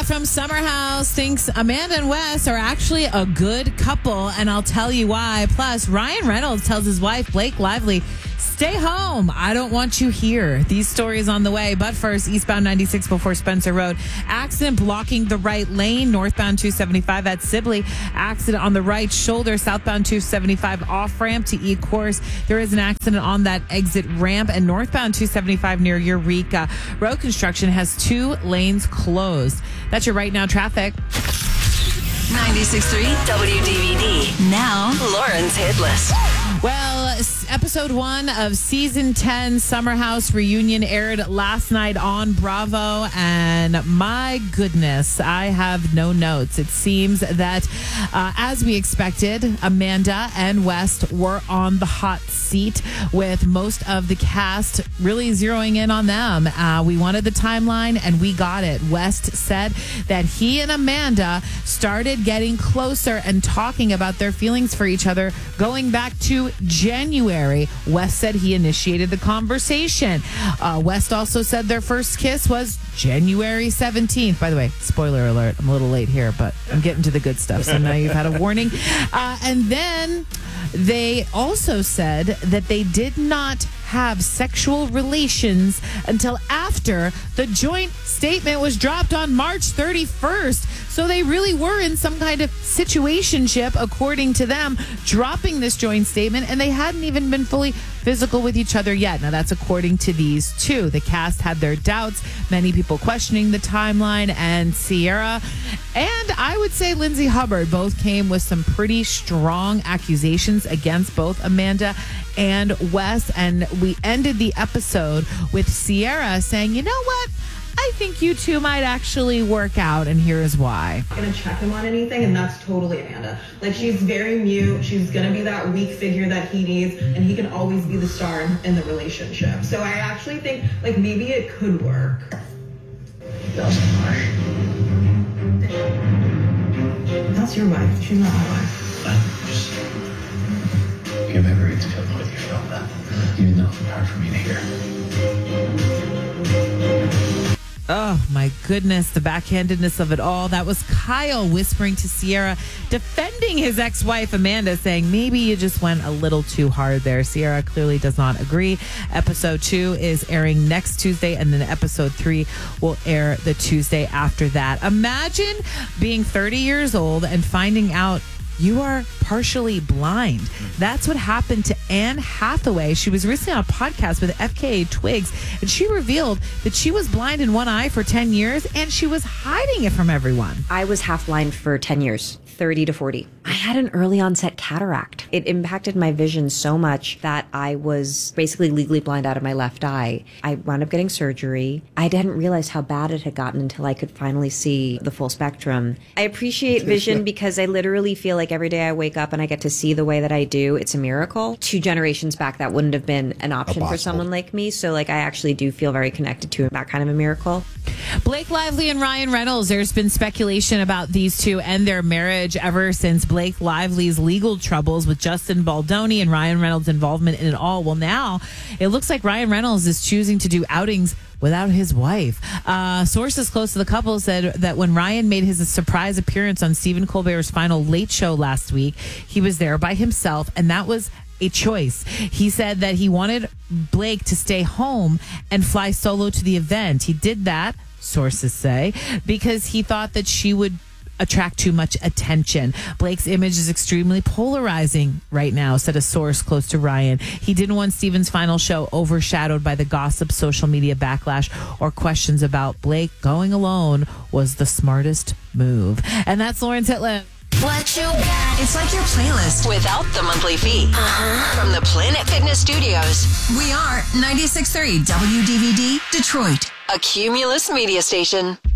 from Summer House thinks Amanda and Wes are actually a good couple, and I'll tell you why. Plus, Ryan Reynolds tells his wife, Blake Lively, stay home. I don't want you here. These stories on the way. But first, eastbound 96 before Spencer Road. Accident blocking the right lane. Northbound 275 at Sibley. Accident on the right shoulder. Southbound 275 off ramp to E-Course. There is an accident on that exit ramp. And northbound 275 near Eureka. Road construction has 2 lanes closed. That's your right now traffic. 96.3 WDVD. Now, Lauren's Hit List. Well, episode 1 of season 10 Summer House Reunion aired last night on Bravo, and my goodness, I have no notes. It seems that, as we expected, Amanda and West were on the hot seat, with most of the cast really zeroing in on them. We wanted the timeline, and we got it. West said that he and Amanda started getting closer and talking about their feelings for each other going back to January. West said he initiated the conversation. West also said their first kiss was January 17th. By the way, spoiler alert, I'm a little late here, but I'm getting to the good stuff, so now you've had a warning. And then they also said that they did not have sexual relations until after the joint statement was dropped on March 31st. So they really were in some kind of situationship, according to them, dropping this joint statement, and they hadn't even been fully physical with each other yet. Now, that's according to these two. The cast had their doubts, many people questioning the timeline, and Sierra and I would say Lindsay Hubbard both came with some pretty strong accusations against both Amanda and Wes. And we ended the episode with Sierra saying, you know what? I think you two might actually work out, and here's why. I'm gonna check him on anything, and that's totally Amanda. Like, she's very mute. She's gonna be that weak figure that he needs, and he can always be the star in the relationship. So I actually think, like, maybe it could work. That's your wife. She's not my wife. You have every right to feel the way you feel that, even though it's hard for me to hear. Oh, my goodness, the backhandedness of it all. That was Kyle whispering to Sierra, defending his ex-wife, Amanda, saying maybe you just went a little too hard there. Sierra clearly does not agree. Episode 2 is airing next Tuesday, and then episode 3 will air the Tuesday after that. Imagine being 30 years old and finding out you are partially blind. That's what happened to Anne Hathaway. She was recently on a podcast with FKA Twigs, and she revealed that she was blind in one eye for 10 years, and she was hiding it from everyone. I was half blind for 10 years. 30 to 40. I had an early onset cataract. It impacted my vision so much that I was basically legally blind out of my left eye. I wound up getting surgery. I hadn't realized how bad it had gotten until I could finally see the full spectrum. I appreciate vision because I literally feel like every day I wake up and I get to see the way that I do, it's a miracle. 2 generations back, that wouldn't have been an option for someone like me. So like I actually do feel very connected to that kind of a miracle. Blake Lively and Ryan Reynolds. There's been speculation about these two and their marriage ever since Blake Lively's legal troubles with Justin Baldoni and Ryan Reynolds' involvement in it all. Well, now it looks like Ryan Reynolds is choosing to do outings without his wife. Sources close to the couple said that when Ryan made his surprise appearance on Stephen Colbert's final Late Show last week, he was there by himself, and that was a choice. He said that he wanted Blake to stay home and fly solo to the event. He did that, sources say, because he thought that she would attract too much attention. Blake's image is extremely polarizing right now, said a source close to Ryan. He didn't want Stephen's final show overshadowed by the gossip, social media backlash, or questions about Blake. Going alone was the smartest move. And that's Lauren's Hit List. What you got? It's like your playlist without the monthly fee. From the Planet Fitness Studios. We are 96.3 WDVD, Detroit. A Cumulus media station.